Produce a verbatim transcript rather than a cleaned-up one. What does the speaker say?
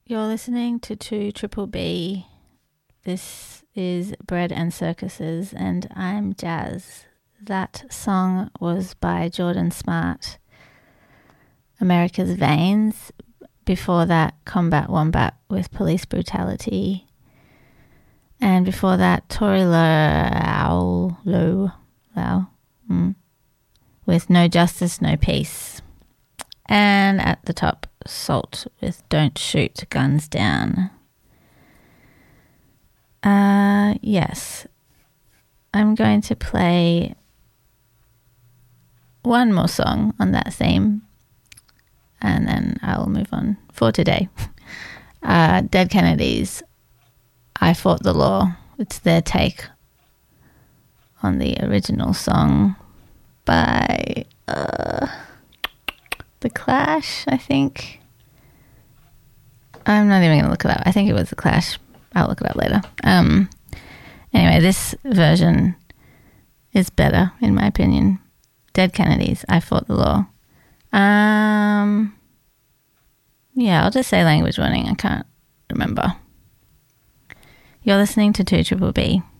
You're listening to two Triple B. This is Bread and Circuses, and I'm Jazz. That song was by Jordan Smart, America's Veins. Before that, Combat Wombat with Police Brutality. And before that, Tory Lau, Lau, Lau, mm, with No Justice, No Peace. And at the top, Salt with Don't Shoot, Guns Down. Uh, yes, I'm going to play one more song on that theme, and then I'll move on for today. Uh, Dead Kennedys, I Fought the Law. It's their take on the original song by uh, The Clash, I think. I'm not even going to look it up. I think it was The Clash. I'll look it up later. Um, anyway, this version is better, in my opinion. Dead Kennedys, I Fought the Law. Um, yeah, I'll just say language warning. I can't remember. You're listening to two Triple B.